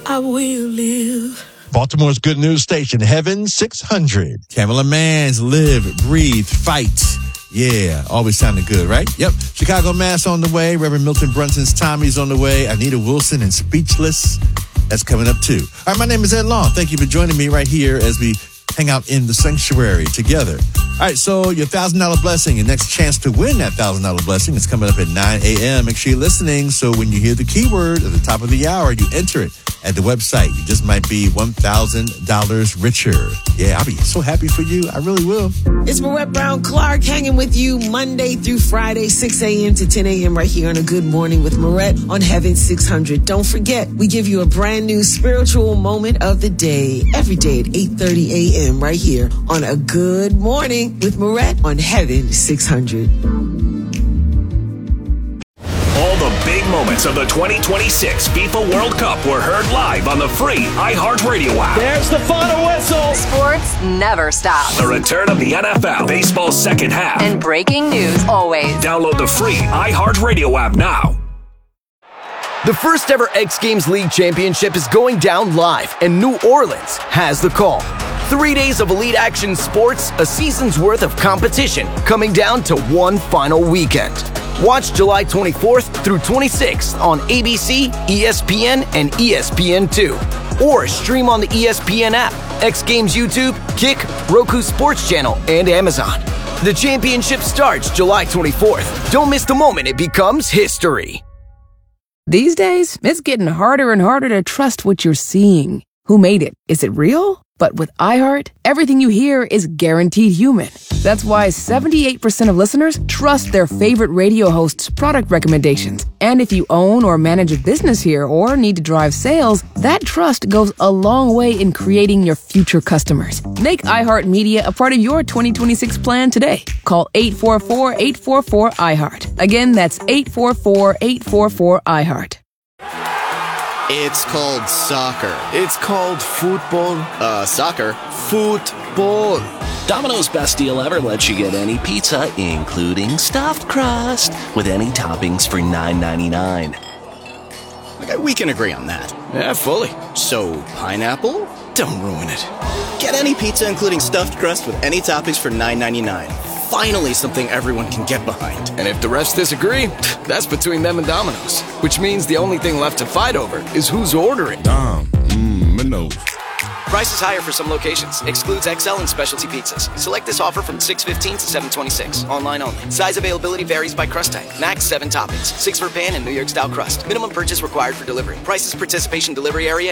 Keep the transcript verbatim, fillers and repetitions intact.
I will live. Baltimore's good news station, Heaven six hundred. Kamala Mans, Live, Breathe, Fight. Yeah, always sounding good, right? Yep. Chicago Mass on the way. Reverend Milton Brunson's Tommy's on the way. Anita Wilson and Speechless. That's coming up too. All right, my name is Ed Long. Thank you for joining me right here as we hang out in the sanctuary together. All right, so your one thousand dollars blessing, your next chance to win that one thousand dollars blessing is coming up at nine a.m. Make sure you're listening so when you hear the keyword at the top of the hour, you enter it at the website. You just might be one thousand dollars richer. Yeah, I'll be so happy for you. I really will. It's Marette Brown Clark hanging with you Monday through Friday, six a.m. to ten a.m. right here on A Good Morning with Marette on Heaven six hundred. Don't forget, we give you a brand new spiritual moment of the day every day at eight thirty a.m. right here on A Good Morning with Marette on Heaven six hundred. All the big moments of the twenty twenty-six FIFA World Cup were heard live on the free iHeartRadio app. There's the final whistle. Sports never stops. The return of the N F L, baseball's second half. And breaking news always. Download the free iHeartRadio app now. The first ever X Games League Championship is going down live, and New Orleans has the call. Three days of elite action sports, a season's worth of competition, coming down to one final weekend. Watch July twenty-fourth through twenty-sixth on A B C, E S P N, and E S P N two. Or stream on the E S P N app, X Games YouTube, Kick, Roku Sports Channel, and Amazon. The championship starts July twenty-fourth. Don't miss the moment it becomes history. These days, it's getting harder and harder to trust what you're seeing. Who made it? Is it real? But with iHeart, everything you hear is guaranteed human. That's why seventy-eight percent of listeners trust their favorite radio host's product recommendations. And if you own or manage a business here or need to drive sales, that trust goes a long way in creating your future customers. Make iHeartMedia a part of your twenty twenty-six plan today. Call eight four four, eight four four, iHeart. Again, that's eight four four, eight four four, iHeart. It's called soccer. It's called football. Uh, soccer. Football. Domino's Best Deal Ever lets you get any pizza, including stuffed crust, with any toppings for nine ninety-nine. Okay, we can agree on that. Yeah, fully. So, pineapple? Don't ruin it. Get any pizza, including stuffed crust, with any toppings for nine ninety-nine. Finally something everyone can get behind. And if the refs disagree, that's between them and Domino's. Which means the only thing left to fight over is who's ordering. Dom, mmm, Minnow. Price is higher for some locations. Excludes X L and specialty pizzas. Select this offer from six fifteen to seven twenty-six. Online only. Size availability varies by crust type. Max seven toppings. Six for pan and New York style crust. Minimum purchase required for delivery. Prices, participation, delivery area,